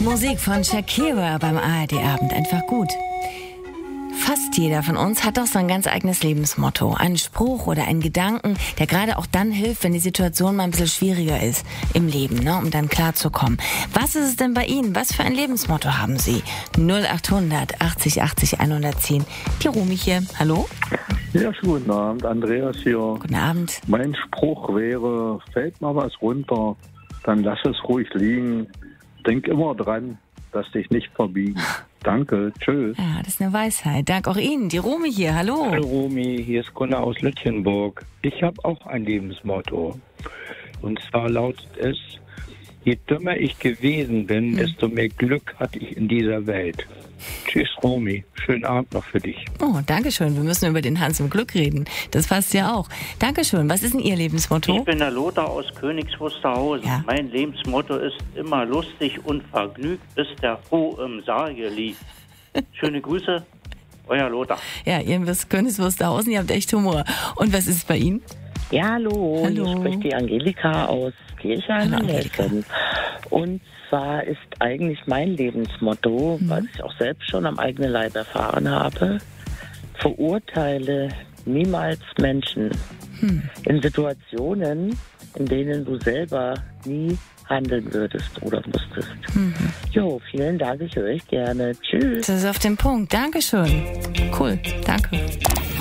Musik von Shakira beim ARD-Abend, einfach gut. Fast jeder von uns hat doch so ein ganz eigenes Lebensmotto. Einen Spruch oder einen Gedanken, der gerade auch dann hilft, wenn die Situation mal ein bisschen schwieriger ist im Leben, ne, um dann klarzukommen. Was ist es denn bei Ihnen? Was für ein Lebensmotto haben Sie? 0800 80 80 110. Die Romy hier. Hallo? Ja, schönen guten Abend. Andreas hier. Guten Abend. Mein Spruch wäre, fällt mal was runter, dann lass es ruhig liegen. Denk immer dran, dass dich nicht verbiegen. Danke, tschüss. Ja, das ist eine Weisheit. Dank auch Ihnen. Die Romy hier, hallo. Hallo Romy, hier ist Gunnar aus Lütjenburg. Ich habe auch ein Lebensmotto. Und zwar lautet es, je dümmer ich gewesen bin, desto mehr Glück hatte ich in dieser Welt. Tschüss Romy, schönen Abend noch für dich. Oh, Dankeschön. Wir müssen über den Hans im Glück reden. Das passt ja auch. Dankeschön. Was ist denn Ihr Lebensmotto? Ich bin der Lothar aus Königs Wusterhausen. Ja. Mein Lebensmotto ist immer lustig und vergnügt, bis der Froh im Sarge liegt. Schöne Grüße, euer Lothar. Ja, ihr wisst, Königs Wusterhausen, ihr habt echt Humor. Und was ist es bei Ihnen? Ja, hallo. Hallo. Hier spricht die Angelika aus Kirchheim Hallo, in Angelika. Hessen. Und zwar ist eigentlich mein Lebensmotto, was ich auch selbst schon am eigenen Leib erfahren habe: Verurteile niemals Menschen in Situationen, in denen du selber nie handeln würdest oder musstest. Jo, vielen Dank, ich höre euch gerne. Tschüss. Das ist auf den Punkt. Dankeschön. Cool. Danke.